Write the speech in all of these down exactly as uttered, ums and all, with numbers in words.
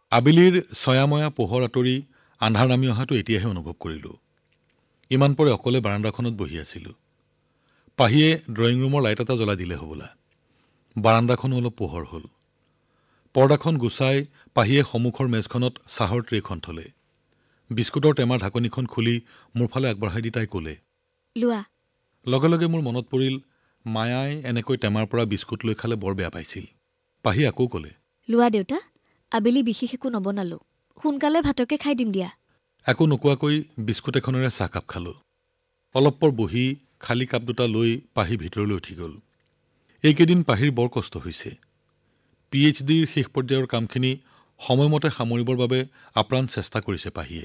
আবেলিৰ ছয়াময়া পোহৰ আঁতৰি আন্ধাৰ নামি অহাটো এতিয়াহে অনুভৱ কৰিলোঁ। ইমান পৰে অকলে বাৰাণ্ডাখনত বহি আছিলোঁ। পাহিয়ে ড্ৰয়িং ৰুমৰ লাইট এটা জ্বলাই দিলে হ'বলা। বাৰাণ্ডাখনো অলপ পোহৰ হ'ল। পৰ্দাখন গুচাই পাহিয়ে সন্মুখৰ মেজখনত চাহৰ ট্ৰেখন থলে। বিস্কুটৰ টেমাৰ ঢাকনিখন খুলি মোৰ ফালে আগবঢ়াই দি তাই ক'লে, লোৱা। লগে লগে মোৰ মনত পৰিল মায়াই এনেকৈ টেমাৰ পৰা বিস্কুট লৈ খালে বৰ বেয়া পাইছিল। পাহি আকৌ ক'লে, লোৱা দেউতা, আবেলি বিশেষ একো নবনালো, সোনকালে ভাতকে খাই দিম দিয়া। একো নোকোৱাকৈ বিস্কুট এখনেৰে চাহকাপ খালোঁ। অলপ পৰ বহি খালী কাপ দুটা লৈ পাহি ভিতৰলৈ উঠি গ'ল। এইকেইদিন পাহিৰ বৰ কষ্ট হৈছে। পি এইচ ডিৰ শেষ পৰ্যায়ৰ কামখিনি সময়মতে সামৰিবৰ বাবে আপ্ৰাণ চেষ্টা কৰিছে পাহিয়ে।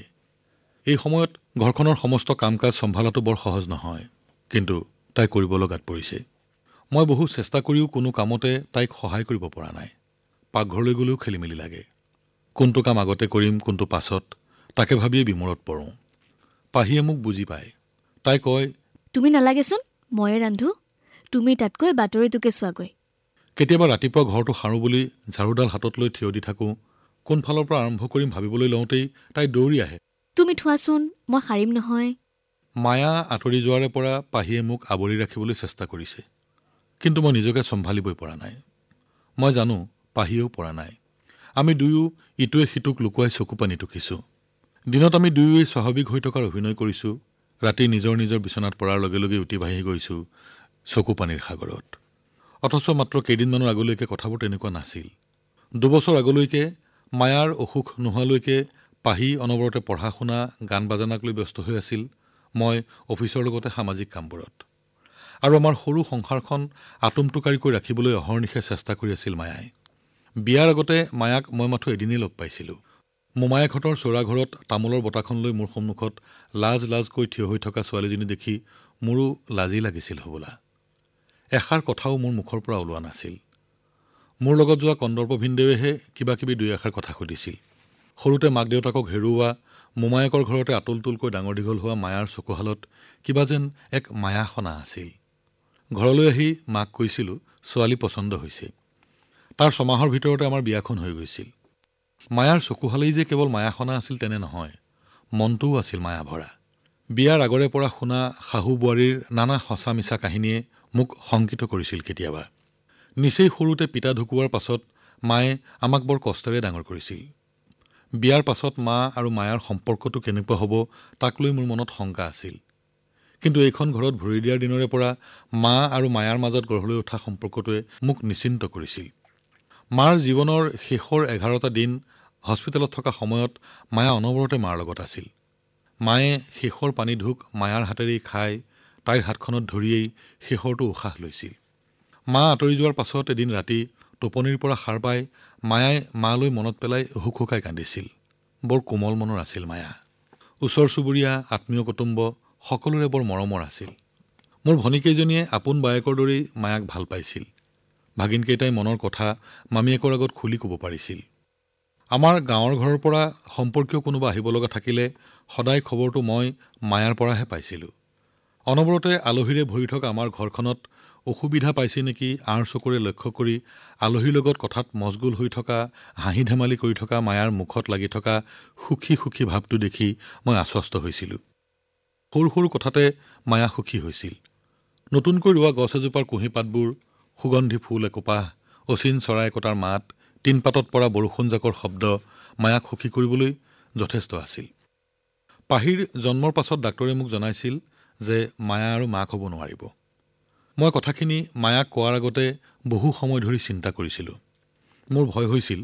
এই সময়ত ঘৰখনৰ সমস্ত কাম কাজ চম্ভালাটো বৰ সহজ নহয়, কিন্তু তাই কৰিব লগাত পৰিছে। মই বহু চেষ্টা কৰিও কোনো কামতে তাইক সহায় কৰিব পৰা নাই। পাকঘৰলৈ গ'লেও খেলি মেলি লাগে। কোনটো কাম আগতে কৰিম কোনটো পাছত তাকে ভাবিয়ে বিমূৰত পৰোঁ। পাহিয়ে মোক বুজি পায়। তাই কয়, তুমি নালাগেচোন, ময়ে ৰান্ধো, তুমি তাতকৈ বাতৰিটোকে চোৱাগৈ। কেতিয়াবা ৰাতিপুৱা ঘৰটো সাৰো বুলি ঝাৰুডাল হাতত লৈ থিয় দি থাকোঁ। কোনফালৰ পৰা আৰম্ভ কৰিম ভাবিবলৈ লওঁতেই তাই দৌৰি আহে। তুমি থোৱাচোন, মই সাৰিম নহয়। মায়া আঁতৰি যোৱাৰে পৰা পাহিয়ে মোক আৱৰি ৰাখিবলৈ চেষ্টা কৰিছে, কিন্তু মই নিজকে চম্ভালিবই পৰা নাই। মই জানো পাহিয়েও পৰা নাই। আমি দুয়ো ইটোৱে সিটোক লুকুৱাই চকু পানী টুকিছোঁ। দিনত আমি দুয়োৱে স্বাভাৱিক হৈ থকাৰ অভিনয় কৰিছোঁ। ৰাতি নিজৰ নিজৰ বিচনাত পৰাৰ লগে লগে উঠি বাঢ়ি গৈছোঁ চকু পানীৰ সাগৰত। অথচ মাত্ৰ কেইদিনমানৰ আগলৈকে কথাবোৰ তেনেকুৱা নাছিল। দুবছৰ আগলৈকে মায়াৰ অসুখ নোহোৱালৈকে পাহি অনবৰতে পঢ়া শুনা গান বাজানাক লৈ ব্যস্ত হৈ আছিল। মই অফিচৰ লগতে সামাজিক কামবোৰত। আৰু আমাৰ সৰু সংসাৰখন আটোমটোকাৰিকৈ ৰাখিবলৈ অহৰ্নিশে চেষ্টা কৰি আছিল মায়াই। বিয়াৰ আগতে মায়াক মই মাথো এদিনেই লগ পাইছিলোঁ। মোমায়েকহঁতৰ চৌৰাঘৰত তামোলৰ বঁটাখন লৈ মোৰ সন্মুখত লাজ লাজকৈ থিয় হৈ থকা ছোৱালীজনী দেখি মোৰো লাজেই লাগিছিল হ'বলা। এষাৰ কথাও মোৰ মুখৰ পৰা ওলোৱা নাছিল। মোৰ লগত যোৱা কন্দৰ্প ভিনদেৱেহে কিবা কিবি দুই এষাৰ কথা সুধিছিল। সৰুতে মাক দেউতাকক হেৰুওৱা, মোমায়েকৰ ঘৰতে আতুলতুলকৈ ডাঙৰ দীঘল হোৱা মায়াৰ চকুহালত কিবা যেন এক মায়াসনা আছিল। ঘৰলৈ আহি মাক কৈছিলোঁ ছোৱালী পচন্দ হৈছে। তাৰ ছমাহৰ ভিতৰতে আমাৰ বিয়াখন হৈ গৈছিল। মায়াৰ চকুহালেই যে কেৱল মায়াসনা আছিল তেনে নহয়, মনটোও আছিল মায়া ভৰা। বিয়াৰ আগৰে পৰা শুনা শাহু বোৱাৰীৰ নানা সঁচা মিছা কাহিনীয়ে মোক শংকিত কৰিছিল কেতিয়াবা। নিচেই সৰুতে পিতা ঢুকুৱাৰ পাছত মায়ে আমাক বৰ কষ্টেৰে ডাঙৰ কৰিছিল। বিয়াৰ পাছত মা আৰু মায়াৰ সম্পৰ্কটো কেনেকুৱা হ'ব তাক লৈ মোৰ মনত শংকা আছিল। কিন্তু এইখন ঘৰত ভৰি দিয়াৰ দিনৰে পৰা মা আৰু মায়াৰ মাজত গঢ় লৈ উঠা সম্পৰ্কটোৱে মোক নিশ্চিন্ত কৰিছিল। মাৰ জীৱনৰ শেষৰ এঘাৰটা দিন হস্পিটেলত থকা সময়ত মায়া অনবৰতে মাৰ লগত আছিল। মায়ে শেষৰ পানী ঢোক মায়াৰ হাতেৰেই খাই তাইৰ হাতখনত ধৰিয়েই শেষৰটো উশাহ লৈছিল। মা আঁতৰি যোৱাৰ পাছত এদিন ৰাতি টোপনিৰ পৰা সাৰ পাই মায়াই মালৈ মনত পেলাই হুকহুকাই কান্দিছিল। বৰ কোমল মনৰ আছিল মায়া। ওচৰ চুবুৰীয়া আত্মীয় কুটুম্ব সকলোৰে বৰ মৰমৰ আছিল। মোৰ ভনীকেইজনীয়ে আপোন বায়েকৰ দৰেই মায়াক ভাল পাইছিল। ভাগিনকেইটাই মনৰ কথা মামীয়েকৰ আগত খুলি ক'ব পাৰিছিল। আমাৰ গাঁৱৰ ঘৰৰ পৰা সম্পৰ্কীয় কোনোবা আহিব লগা থাকিলে সদায় খবৰটো মই মায়াৰ পৰাহে পাইছিলোঁ। অনবৰতে আলহীৰে ভৰি থকা আমাৰ ঘৰখনত অসুবিধা পাইছে নেকি আঁৰ চকুৰে লক্ষ্য কৰি আলহীৰ লগত কথাত মচগুল হৈ থকা, হাঁহি ধেমালি কৰি থকা মায়াৰ মুখত লাগি থকা সুখী সুখী ভাৱটো দেখি মই আশ্বস্ত হৈছিলোঁ। সৰু সৰু কথাতে মায়া সুখী হৈছিল। নতুনকৈ ৰোৱা গছ এজোপাৰ কুঁহি পাতবোৰ, সুগন্ধি ফুল একোপাহ, অচিন চৰাই কটাৰ মাত, টিনপাতত পৰা বৰষুণজাকৰ শব্দ মায়াক সুখী কৰিবলৈ যথেষ্ট আছিল। পাহিৰ জন্মৰ পাছত ডাক্তৰে মোক জনাইছিল যে মায়া আৰু মাক হ'ব নোৱাৰিব। মই কথাখিনি মায়াক কোৱাৰ আগতে বহু সময় ধৰি চিন্তা কৰিছিলোঁ। মোৰ ভয় হৈছিল